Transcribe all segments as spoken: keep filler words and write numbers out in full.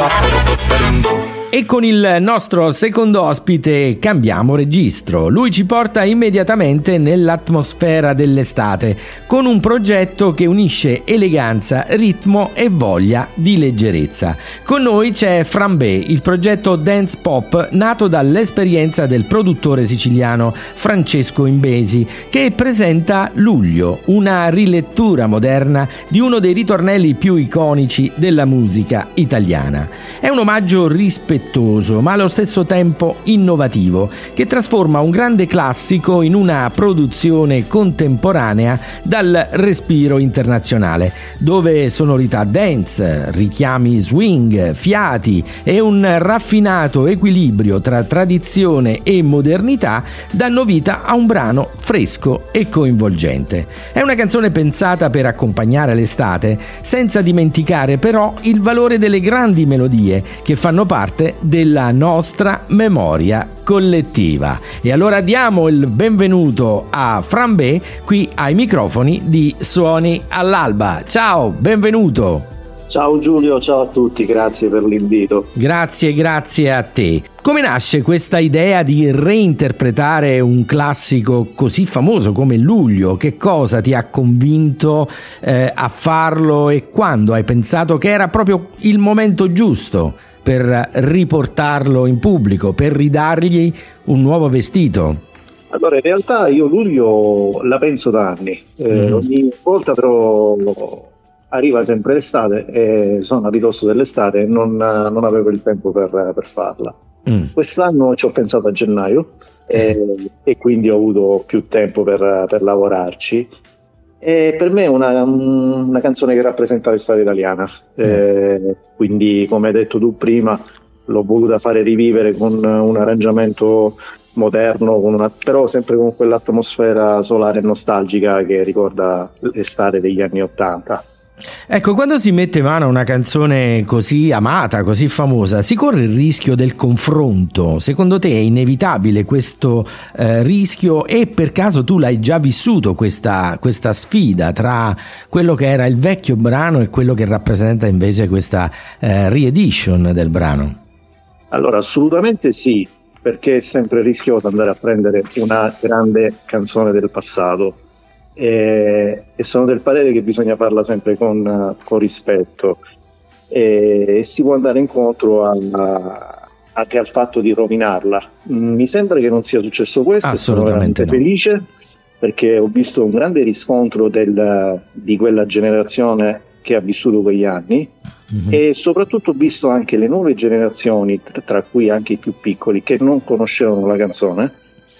E con il nostro secondo ospite cambiamo registro. Lui ci porta immediatamente nell'atmosfera dell'estate con un progetto che unisce eleganza, ritmo e voglia di leggerezza. Con noi c'è Frambé, il progetto dance pop nato dall'esperienza del produttore siciliano Francesco Imbesi, che presenta Luglio, una rilettura moderna di uno dei ritornelli più iconici della musica italiana. È un omaggio rispettoso ma allo stesso tempo innovativo, che trasforma un grande classico in una produzione contemporanea dal respiro internazionale, dove sonorità dance, richiami swing, fiati e un raffinato equilibrio tra tradizione e modernità danno vita a un brano fresco e coinvolgente. È una canzone pensata per accompagnare l'estate, senza dimenticare però il valore delle grandi melodie che fanno parte della nostra memoria collettiva. E allora diamo il benvenuto a Frambé qui ai microfoni di Suoni all'Alba. Ciao, benvenuto. Ciao Giulio, ciao a tutti, grazie per l'invito. Grazie, grazie a te. Come nasce questa idea di reinterpretare un classico così famoso come Luglio? Che cosa ti ha convinto eh, a farlo e quando hai pensato che era proprio il momento giusto per riportarlo in pubblico, per ridargli un nuovo vestito? Allora, in realtà io Luglio la penso da anni, eh, mm. ogni volta però arriva sempre l'estate e sono a ridosso dell'estate e non, non avevo il tempo per, per farla. Mm. Quest'anno ci ho pensato a gennaio e, mm. e quindi ho avuto più tempo per, per lavorarci. E per me è una, una canzone che rappresenta l'estate italiana, eh, quindi come hai detto tu prima l'ho voluta fare rivivere con un arrangiamento moderno, con una, però sempre con quell'atmosfera solare e nostalgica che ricorda l'estate degli anni Ottanta. Ecco, quando si mette mano a una canzone così amata, così famosa, si corre il rischio del confronto. Secondo te è inevitabile questo eh, rischio e per caso tu l'hai già vissuto questa, questa sfida tra quello che era il vecchio brano e quello che rappresenta invece questa eh, re-edition del brano? Allora, assolutamente sì, perché è sempre rischioso andare a prendere una grande canzone del passato. E, e sono del parere che bisogna farla sempre con, con rispetto e, e si può andare incontro a, a, anche al fatto di rovinarla. Mi sembra che non sia successo questo. Assolutamente sono veramente no. Felice perché ho visto un grande riscontro del, di quella generazione che ha vissuto quegli anni, mm-hmm. e soprattutto ho visto anche le nuove generazioni, tra cui anche i più piccoli, che non conoscevano la canzone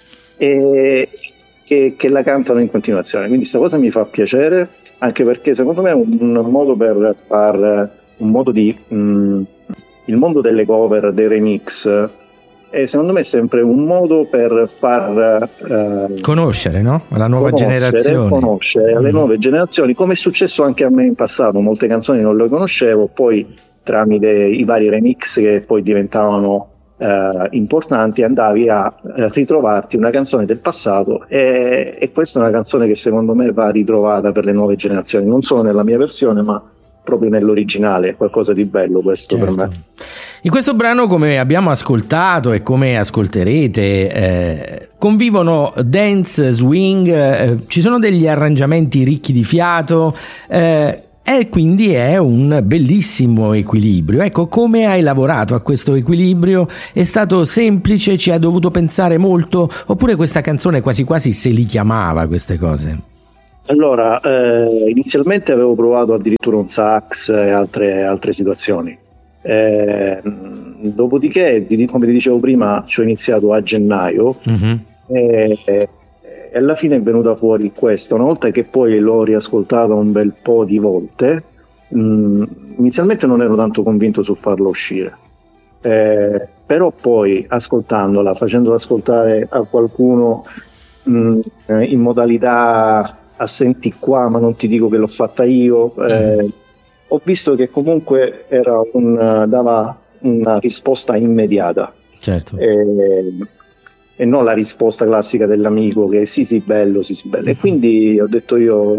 e Che, che la cantano in continuazione, quindi questa cosa mi fa piacere, anche perché secondo me è un, un modo per far un modo di mh, il mondo delle cover, dei remix, è secondo me sempre un modo per far eh, conoscere, no? La nuova conoscere, generazione conoscere mm. le nuove generazioni, come è successo anche a me in passato. Molte canzoni non le conoscevo, poi tramite i vari remix che poi diventavano Uh, importanti andavi a uh, ritrovarti una canzone del passato e, e questa è una canzone che secondo me va ritrovata per le nuove generazioni, non solo nella mia versione ma proprio nell'originale. È qualcosa di bello questo, certo. Per me. In questo brano, come abbiamo ascoltato e come ascolterete, eh, convivono dance, swing, eh, ci sono degli arrangiamenti ricchi di fiato, eh, e quindi è un bellissimo equilibrio. Ecco, come hai lavorato a questo equilibrio? È stato semplice? Ci hai dovuto pensare molto? Oppure questa canzone quasi quasi se li chiamava queste cose? Allora, eh, inizialmente avevo provato addirittura un sax e altre, altre situazioni. Eh, dopodiché, come ti dicevo prima, ci ho iniziato a gennaio, mm-hmm. e, e alla fine è venuta fuori questa. Una volta che poi l'ho riascoltata un bel po' di volte, mh, inizialmente non ero tanto convinto sul farla uscire, eh, però poi ascoltandola, facendola ascoltare a qualcuno mh, in modalità a senti qua ma non ti dico che l'ho fatta io, eh, mm. ho visto che comunque era un, dava una risposta immediata, certo. eh, e non la risposta classica dell'amico che sì sì bello, sì sì bello, e quindi ho detto io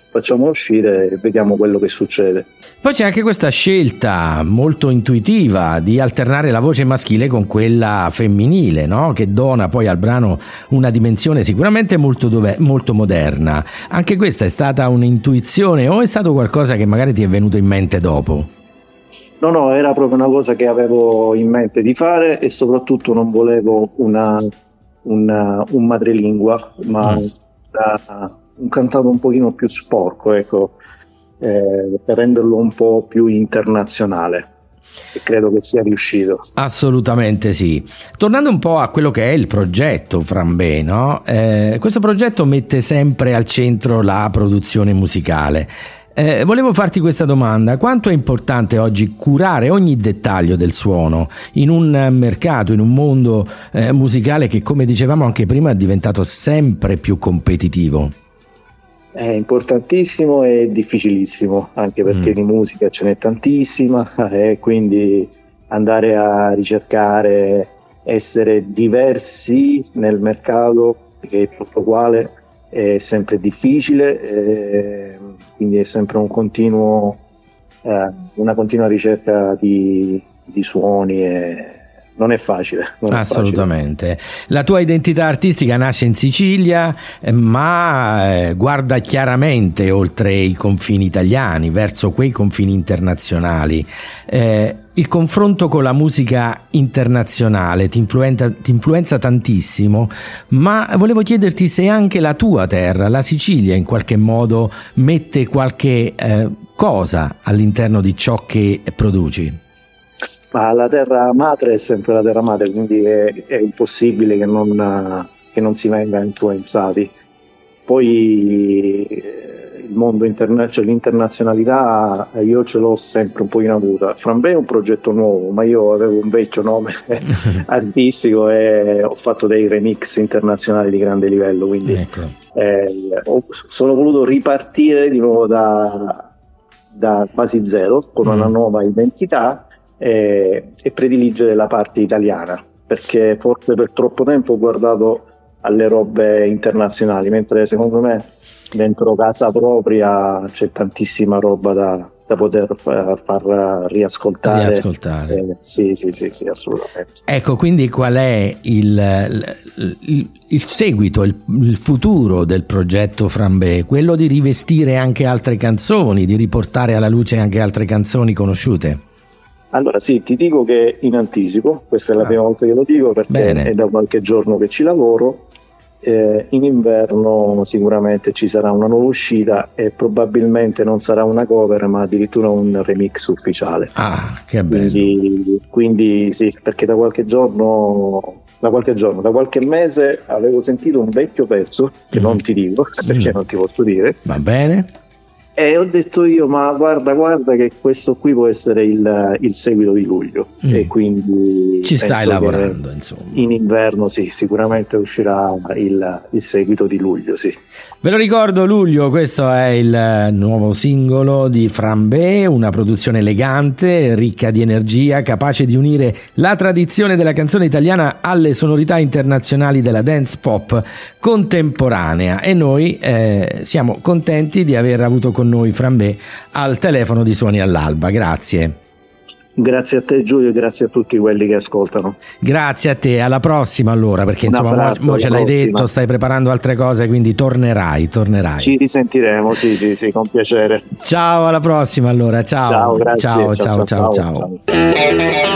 facciamo uscire e vediamo quello che succede. Poi c'è anche questa scelta molto intuitiva di alternare la voce maschile con quella femminile, no? Che dona poi al brano una dimensione sicuramente molto, dove- molto moderna. Anche questa è stata un'intuizione o è stato qualcosa che magari ti è venuto in mente dopo? No, no, era proprio una cosa che avevo in mente di fare e soprattutto non volevo una, una, un madrelingua, ma mm. una, un cantato un pochino più sporco, ecco. Eh, per renderlo un po' più internazionale, e credo che sia riuscito. Assolutamente sì. Tornando un po' a quello che è il progetto Frambé, no? Eh, questo progetto mette sempre al centro la produzione musicale. Eh, volevo farti questa domanda: quanto è importante oggi curare ogni dettaglio del suono in un mercato, in un mondo eh, musicale che, come dicevamo anche prima, è diventato sempre più competitivo? È importantissimo e difficilissimo, anche perché mm. di musica ce n'è tantissima e quindi andare a ricercare, essere diversi nel mercato, che è tutto uguale, è sempre difficile, e quindi è sempre un continuo, eh, una continua ricerca di, di suoni e non è facile. Non Assolutamente. È facile. La tua identità artistica nasce in Sicilia, ma guarda chiaramente oltre i confini italiani, verso quei confini internazionali. Eh, il confronto con la musica internazionale ti influenza, ti influenza tantissimo, ma volevo chiederti se anche la tua terra, la Sicilia, in qualche modo mette qualche eh, cosa all'interno di ciò che produci. Ma la terra madre è sempre la terra madre, quindi è, è impossibile che non, che non si venga influenzati. Poi il mondo internazionale, cioè l'internazionalità, io ce l'ho sempre un pochino avuta. Frambé è un progetto nuovo, ma io avevo un vecchio nome artistico e ho fatto dei remix internazionali di grande livello, quindi ecco. eh, ho, sono voluto ripartire di nuovo da, da quasi zero, con mm. una nuova identità. E, e prediligere la parte italiana, perché forse per troppo tempo ho guardato alle robe internazionali, mentre secondo me dentro casa propria c'è tantissima roba da, da poter far, far riascoltare. riascoltare. Eh, sì, sì, sì, sì, assolutamente. Ecco, quindi qual è il, il, il seguito, il, il futuro del progetto Frambé? Quello di rivestire anche altre canzoni, di riportare alla luce anche altre canzoni conosciute? Allora sì, ti dico che in anticipo, questa è la ah. prima volta che lo dico perché Bene. È da qualche giorno che ci lavoro, eh, in inverno sicuramente ci sarà una nuova uscita e probabilmente non sarà una cover ma addirittura un remix ufficiale. Ah, che bello! Quindi, quindi sì, perché da qualche giorno, da qualche giorno, da qualche mese avevo sentito un vecchio pezzo, che mm. non ti dico, perché mm. non ti posso dire. Va bene. E ho detto io, ma guarda, guarda che questo qui può essere il, il seguito di luglio. Mm. E quindi ci stai lavorando, insomma. In inverno sì, sicuramente uscirà il, il seguito di luglio, sì. Ve lo ricordo, luglio, questo è il nuovo singolo di Frambé, una produzione elegante, ricca di energia, capace di unire la tradizione della canzone italiana alle sonorità internazionali della dance pop contemporanea. E noi eh, siamo contenti di aver avuto con noi Frambé al telefono di Suoni all'Alba. Grazie. Grazie a te Giulio e grazie a tutti quelli che ascoltano. Grazie a te, alla prossima allora, perché Un insomma abbraccio, mo, mo ce l'hai prossima. detto, stai preparando altre cose, quindi tornerai, tornerai. Ci risentiremo, sì sì sì, con piacere. Ciao, alla prossima allora, ciao. Ciao, grazie. Ciao, ciao, ciao, ciao. ciao. ciao.